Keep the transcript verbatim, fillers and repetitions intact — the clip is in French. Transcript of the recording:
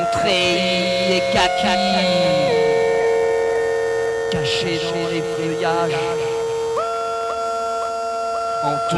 treillis et kaki, cachés dans les feuillages, on te